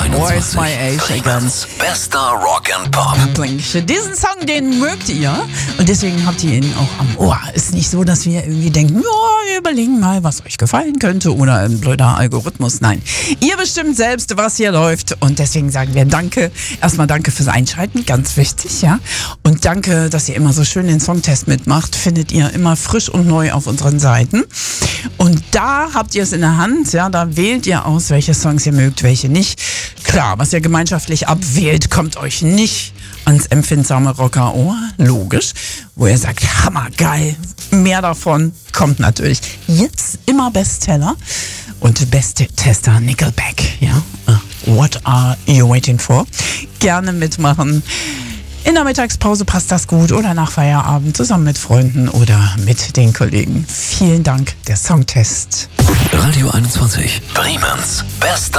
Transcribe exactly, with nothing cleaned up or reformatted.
Where's My Age Again? Bester Rock and Pop. Diesen Song, den mögt ihr und deswegen habt ihr ihn auch am Ohr. Ist nicht so, dass wir irgendwie denken, oh, wir überlegen mal, was euch gefallen könnte oder ein blöder Algorithmus. Nein, ihr bestimmt selbst, was hier läuft und deswegen sagen wir Danke. Erstmal danke fürs Einschalten, ganz wichtig, ja. Und danke, dass ihr immer so schön den Songtest mitmacht. Findet ihr immer frisch und neu auf unseren Seiten. Und da habt ihr es in der Hand, ja, da wählt ihr aus, welche Songs ihr mögt, welche nicht. Klar, was ihr gemeinschaftlich abwählt, kommt euch nicht ans empfindsame Rockerohr, logisch. Wo ihr sagt, hammergeil, mehr davon kommt natürlich jetzt immer Bestseller und beste Tester Nickelback, ja. What are you waiting for? Gerne mitmachen. In der Mittagspause passt das gut oder nach Feierabend zusammen mit Freunden oder mit den Kollegen. Vielen Dank, der Songtest. Radio einundzwanzig, Bremens bester